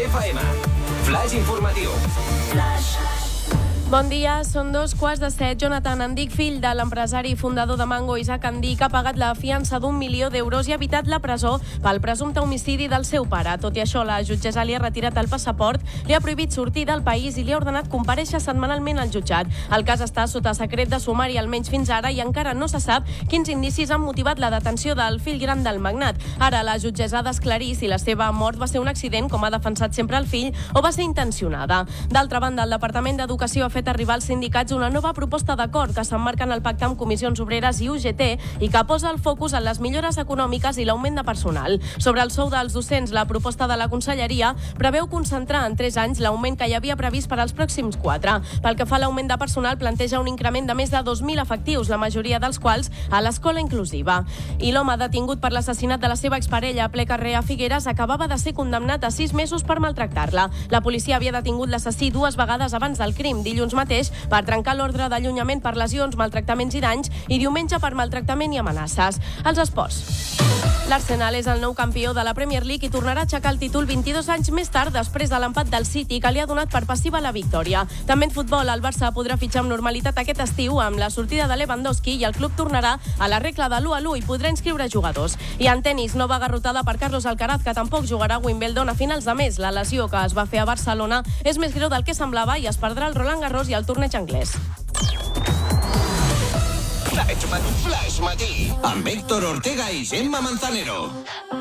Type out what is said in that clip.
FM. Flash informatiu. Bon dia, són 2:15. Jonathan Andic, fill de l'empresari i fundador de Mango, Isaac Andic, ha pagat la fiança d'1 milió d'euros i ha evitat la presó pel presumpte homicidi del seu pare. Tot i això, la jutgessa li ha retirat el passaport, li ha prohibit sortir del país i li ha ordenat comparèixer setmanalment al jutjat. El cas està sota secret de sumari almenys fins ara i encara no se sap quins indicis han motivat la detenció del fill gran del magnat. Ara, la jutgessa ha d'esclarir si la seva mort va ser un accident, com ha defensat sempre el fill, o va ser intencionada. D'altra banda, el Departament d'Educació ha fet arribar als sindicats una nova proposta d'acord que s'emmarca en el pacte amb Comissions Obreres i UGT i que posa el focus en les millores econòmiques i l'augment de personal. Sobre el sou dels docents, la proposta de la Conselleria preveu concentrar en 3 anys l'augment que hi havia previst per als pròxims 4. Pel que fa a l'augment de personal, planteja un increment de més de 2.000 efectius, la majoria dels quals a l'escola inclusiva. I l'home detingut per l'assassinat de la seva exparella a ple carrer a Figueres acabava de ser condemnat a 6 mesos per maltractar-la. La policia havia detingut l'assassí 2 vegades abans del crim, dilluns mateix per trencar l'ordre d'allunyament per lesions, maltractaments i danys i diumenge per maltractament i amenaces. Els esports. L'Arsenal és el nou campió de la Premier League i tornarà a aixecar el títol 22 anys més tard després de l'empat del City que li ha donat per passiva la victòria. També en futbol, el Barça podrà fitxar amb normalitat aquest estiu amb la sortida de Lewandowski i el club tornarà a la regla de l'1-1 i podrà inscriure jugadors. I en tenis, nova garrotada per Carlos Alcaraz, que tampoc jugarà a Wimbledon a finals de mes. La lesió que es va fer a Barcelona és més greu del que semblava i es perdrà el Roland Garros i el torneig anglès. Flash Matí amb Héctor Ortega i Gemma Manzanero.